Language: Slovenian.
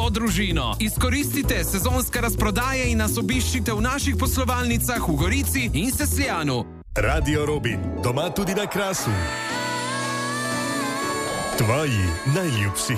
vso družino. Izkoristite sezonske razprodaje in nas obiščite v naših poslovalnicah v Gorici in Sesljanu. Radio Robin, doma tudi na Krasu. Tvoji najljubši